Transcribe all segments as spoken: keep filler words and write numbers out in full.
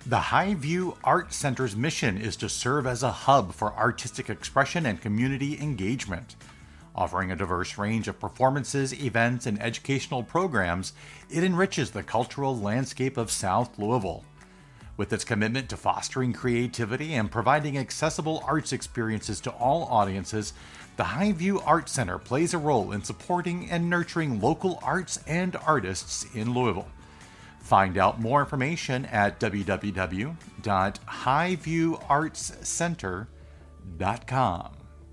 The Highview Art Center's mission is to serve as a hub for artistic expression and community engagement. Offering a diverse range of performances, events, and educational programs, it enriches the cultural landscape of South Louisville. With its commitment to fostering creativity and providing accessible arts experiences to all audiences, the Highview Art Center plays a role in supporting and nurturing local arts and artists in Louisville. Find out more information at w w w dot highview arts center dot com.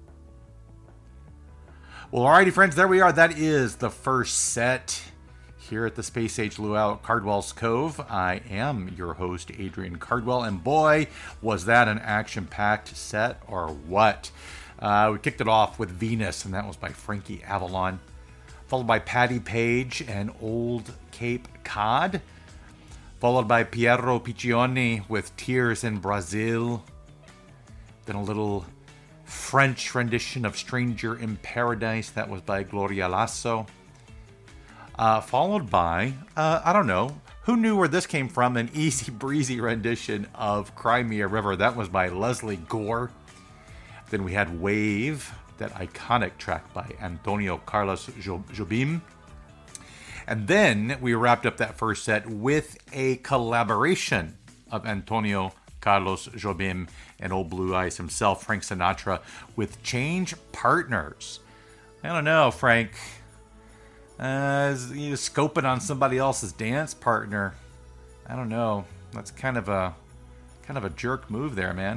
Well, alrighty, friends, there we are. That is the first set here at the Space Age Luau at Cardwell's Cove. I am your host, Adrian Cardwell, and boy, was that an action-packed set or what? Uh, we kicked it off with Venus, and that was by Frankie Avalon, followed by Patti Page and Old Cape Cod, followed by Piero Piccioni with Tears in Brazil, then a little French rendition of Stranger in Paradise, that was by Gloria Lasso, uh, followed by, uh, I don't know, who knew where this came from, an easy breezy rendition of Cry Me a River, that was by Leslie Gore. Then we had Wave, that iconic track by Antonio Carlos Jobim. And then we wrapped up that first set with a collaboration of Antonio Carlos Jobim and Old Blue Eyes himself, Frank Sinatra, with Change Partners. I don't know, Frank. Uh, you scoping on somebody else's dance partner. I don't know. That's kind of a kind of a jerk move there, man.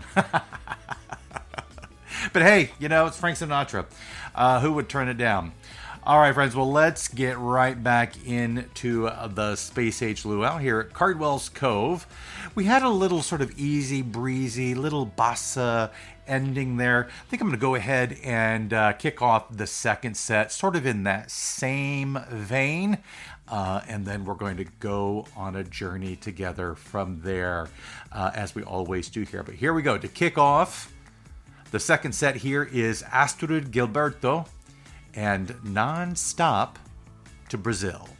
But hey, you know, it's Frank Sinatra. Uh, who would turn it down? All right, friends, well, let's get right back into the Space Age Luau here at Cardwell's Cove. We had a little sort of easy breezy, little bossa ending there. I think I'm going to go ahead and uh, kick off the second set, sort of in that same vein. Uh, and then we're going to go on a journey together from there, uh, as we always do here. But here we go. To kick off, the second set here is Astrid Gilberto and Non-Stop to Brazil.